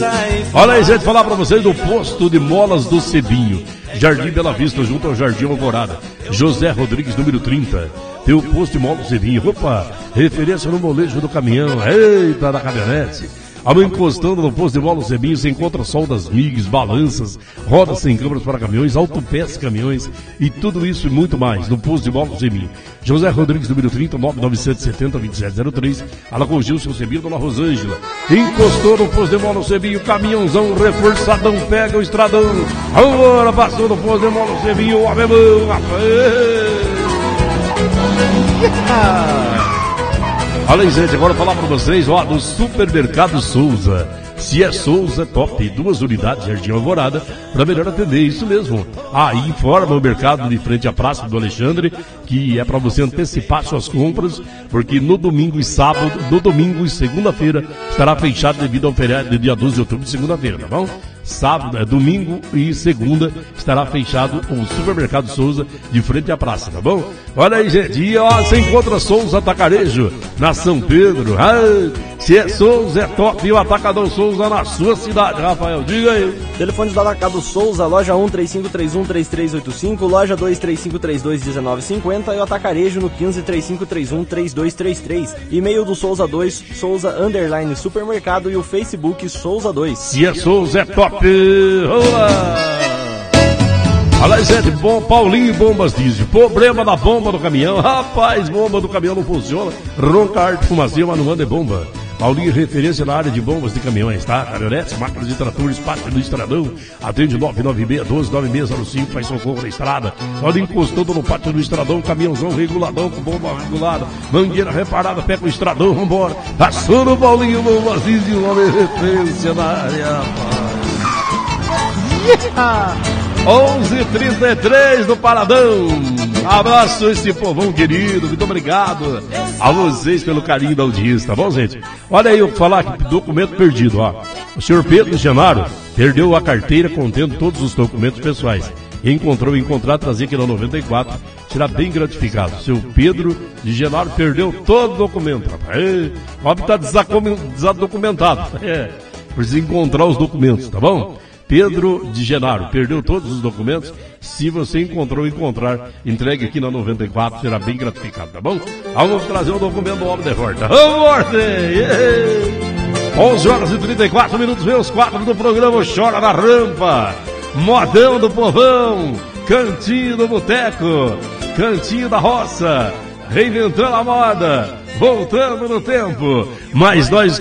Olha aí, gente, falar pra vocês do posto de molas do Cebinho, Jardim Bela Vista, junto ao Jardim Alvorada. José Rodrigues, número 30. Tem o posto de molas do Cebinho. Opa, referência no molejo do caminhão. Eita, da caminhonete. Encostando no posto de molas do Cebinho, você encontra soldas MIGs, balanças, rodas sem câmeras para caminhões, autopeças caminhões e tudo isso e muito mais no posto de molas do Cebinho. José Rodrigues, número 30, 99770-2703, Alagoa Gilson Cebinho, Dona Rosângela. Encostou no posto de molas do Cebinho, caminhãozão reforçadão, pega o estradão. Agora passou no posto de molas do Cebinho, ó, meu irmão, rapaz. Olha aí, gente, agora eu vou falar pra vocês, ó, do Supermercado Souza. Se é Souza, top, 2 unidades, Jardim Alvorada, para melhor atender, isso mesmo. Aí informa o mercado de frente à Praça do Alexandre, que é para você antecipar suas compras, porque no domingo e sábado, no domingo e segunda-feira, estará fechado devido ao feriado de dia 12 de outubro de segunda-feira, tá bom? Sábado, domingo e segunda estará fechado o Supermercado Souza de frente à praça, tá bom? Olha aí, gente, e ó, você encontra Souza Atacarejo na São Pedro. Se é Souza, é top, e o Atacadão Souza na sua cidade, Rafael, diga aí. Telefone do Atacado Souza, loja 1 3531-3385, loja 2 3532-1950 e o Atacarejo no 15 3531-3233. E-mail do Souza 2, Souza_Supermercado e o Facebook Souza 2. Se é Souza, é top. Olá! Olha aí, gente, bom, Paulinho Bombas Diesel. Problema da bomba do caminhão. Rapaz, bomba do caminhão não funciona. Ronca, arte, fumacinha, mas não anda bomba. Paulinho, referência na área de bombas de caminhões, tá? Caminhonetes, máquinas de tratores, pátio do Estradão. Atende 996-12-9605, faz socorro na estrada. Olha, encostando no pátio do Estradão, caminhãozão reguladão, com bomba regulada. Mangueira reparada, pé com o Estradão, vambora. Passou no Paulinho Bombas Diesel, uma referência na área, rapaz. 11h33 do Paradão. Abraço esse povão querido, muito obrigado a vocês pelo carinho da audiência, tá bom, gente? Olha aí, eu vou falar aqui, documento perdido, ó. O senhor Pedro Genaro perdeu a carteira contendo todos os documentos pessoais. Encontrar, trazer aqui na 94, será bem gratificado. Seu Pedro de Genaro perdeu todo o documento, rapaz. O homem tá desadocumentado. Precisa encontrar os documentos, tá bom? Pedro de Genaro, perdeu todos os documentos. Se você encontrar, entregue aqui na 94, será bem gratificado, tá bom? Vamos trazer o documento do homem de volta. Vamos, ordem! 11h34, meus quadros do programa Chora na Rampa. Modão do Povão, Cantinho do Boteco, Cantinho da Roça, reinventando a moda, voltando no tempo. Mas nós